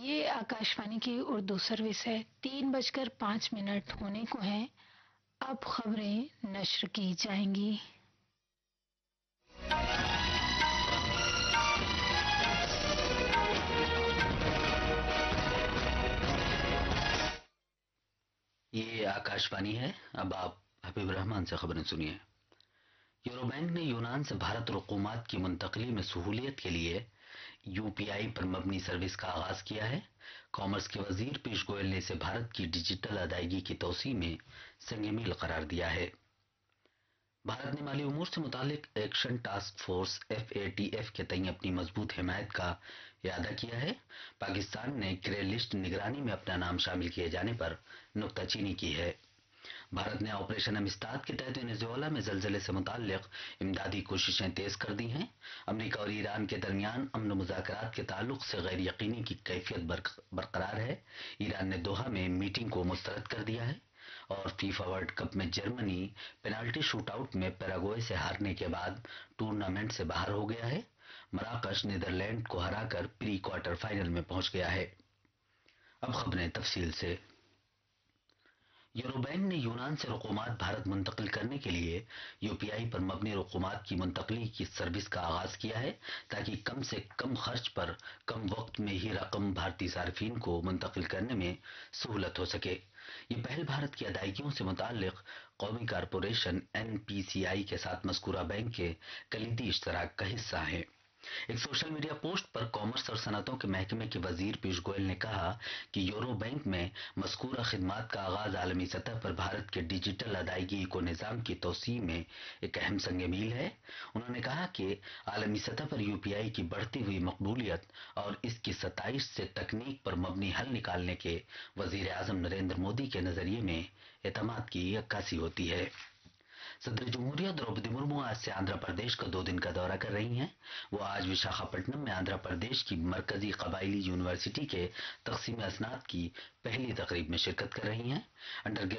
یہ آکاشوانی کی اردو سروس ہے۔ 3:05 ہونے کو ہیں۔ اب خبریں نشر کی جائیں گی۔ یہ آکاشوانی ہے۔ اب آپ حبیب الرحمان سے خبریں سنیے۔ یورو بینک نے یونان سے بھارت رقومات کی منتقلی میں سہولیت کے لیے یو پی آئی پر مبنی سروس کا آغاز کیا ہے۔ کامرس کے وزیر پیوش گوئل نے اسے بھارت کی ڈیجیٹل ادائیگی کی توسیع میں سنگ میل قرار دیا ہے۔ بھارت نے مالی امور سے متعلق ایکشن ٹاسک فورس FATF کے تئیں اپنی مضبوط حمایت کا اعادہ کیا ہے۔ پاکستان نے گرے لسٹ نگرانی میں اپنا نام شامل کیے جانے پر نکتہ چینی کی ہے۔ بھارت نے آپریشن امستاد کے تحت وینزویلا میں زلزلے سے متعلق امدادی کوششیں تیز کر دی ہیں۔ امریکہ اور ایران کے درمیان امن و مذاکرات کے تعلق سے غیر یقینی کی کیفیت برقرار ہے۔ ایران نے دوحہ میں میٹنگ کو مسترد کر دیا ہے اور فیفا ورلڈ کپ میں جرمنی پینالٹی شوٹ آؤٹ میں پیراگوئے سے ہارنے کے بعد ٹورنامنٹ سے باہر ہو گیا ہے۔ مراکش نیدرلینڈ کو ہرا کر پری کوارٹر فائنل میں پہنچ گیا ہے۔ اب خبریں تفصیل سے۔ یورو بینک نے یونان سے رقومات بھارت منتقل کرنے کے لیے یو پی آئی پر مبنی رقومات کی منتقلی کی سروس کا آغاز کیا ہے تاکہ کم سے کم خرچ پر کم وقت میں ہی رقم بھارتی صارفین کو منتقل کرنے میں سہولت ہو سکے۔ یہ پہل بھارت کی ادائیگیوں سے متعلق قومی کارپوریشن NPCI کے ساتھ مذکورہ بینک کے کلیدی اشتراک کا حصہ ہے۔ ایک سوشل میڈیا پوسٹ پر کامرس اور صنعتوں کے محکمے کے وزیر پیوش گوئل نے کہا کہ یورو بینک میں مذکورہ خدمات کا آغاز عالمی سطح پر بھارت کے ڈیجیٹل ادائیگی کو نظام کی توسیع میں ایک اہم سنگ میل ہے۔ انہوں نے کہا کہ عالمی سطح پر یو پی آئی کی بڑھتی ہوئی مقبولیت اور اس کی ستائش سے تکنیک پر مبنی حل نکالنے کے وزیر اعظم نریندر مودی کے نظریے میں اعتماد کی عکاسی ہوتی ہے۔ صدر جمہوریہ دروپدی مرمو آج سے آندھرا پردیش کا 2 دن کا دورہ کر رہی ہیں۔ وہ آج وشاکھاپٹنم میں آندھرا پردیش کی مرکزی قبائلی یونیورسٹی کے تقسیم اسناد کی پہلی تقریب میں شرکت کر رہی ہیں۔